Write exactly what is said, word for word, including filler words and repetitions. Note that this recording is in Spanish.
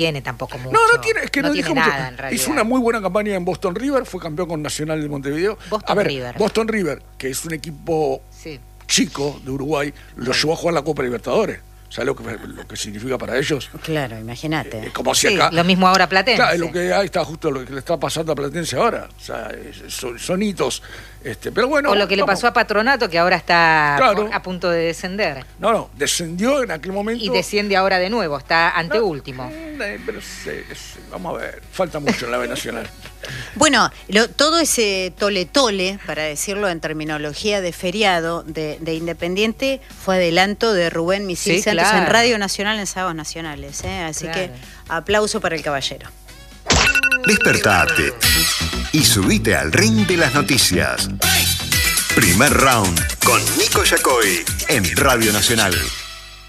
tiene tampoco mucho. No, no tiene, es que no, no dijo tiene mucho. nada en realidad. Hizo una muy buena campaña en Boston River, fue campeón con Nacional de Montevideo. Boston a ver, River. Boston River, que es un equipo Sí. chico de Uruguay, lo llevó a jugar la Copa Libertadores. ¿Sabes lo que, lo que significa para ellos? Claro, imagínate. Eh, como si Sí, acá... lo mismo ahora Platense. Claro, es lo que ahí está justo lo que le está pasando a Platense ahora. O sea, es- son, son hitos. Este, pero bueno, o lo que le vamos. pasó a Patronato, que ahora está Claro. a punto de descender. No, no, descendió en aquel momento. Y desciende ahora de nuevo, está No, anteúltimo. eh, pero sí, sí, vamos a ver, falta mucho en la B Nacional. Bueno, lo- todo ese tole-tole, para decirlo en terminología de feriado, de, de Independiente, fue adelanto de Rubén Misil Sí, Santos claro. en Radio Nacional en Sábados Nacionales. ¿eh? Así Claro. que aplauso para el caballero. Despertate y subite al ring de las noticias. Primer round con Nico Yacoy en Radio Nacional.